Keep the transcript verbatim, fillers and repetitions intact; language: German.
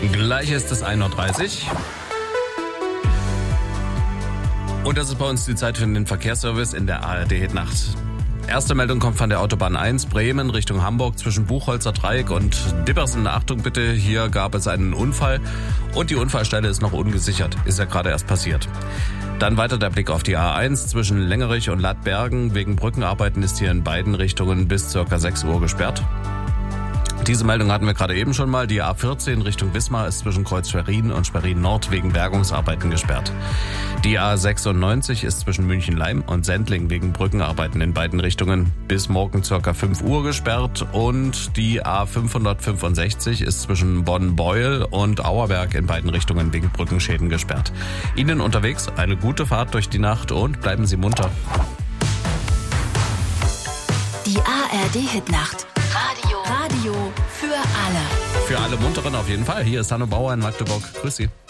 Gleich ist es ein Uhr dreißig. Und das ist bei uns die Zeit für den Verkehrsservice in der A R D-Hitnacht. Erste Meldung kommt von der Autobahn eins, Bremen Richtung Hamburg zwischen Buchholzer Dreieck und Dippersen. Achtung bitte, hier gab es einen Unfall und die Unfallstelle ist noch ungesichert. Ist ja gerade erst passiert. Dann weiter der Blick auf die A eins zwischen Längerich und Lattbergen. Wegen Brückenarbeiten ist hier in beiden Richtungen bis ca. sechs Uhr gesperrt. Diese Meldung hatten wir gerade eben schon mal. Die A vierzehn Richtung Wismar ist zwischen Kreuz Schwerin und Schwerin Nord wegen Bergungsarbeiten gesperrt. Die A sechsundneunzig ist zwischen München-Laim und Sendling wegen Brückenarbeiten in beiden Richtungen bis morgen ca. fünf Uhr gesperrt. Und die A fünfhundertfünfundsechzig ist zwischen Bonn-Beuel und Auerberg in beiden Richtungen wegen Brückenschäden gesperrt. Ihnen unterwegs eine gute Fahrt durch die Nacht und bleiben Sie munter. Die A R D-Hitnacht. Radio. Radio für alle. Für alle Munteren auf jeden Fall. Hier ist Hanno Bauer in Magdeburg. Grüß Sie.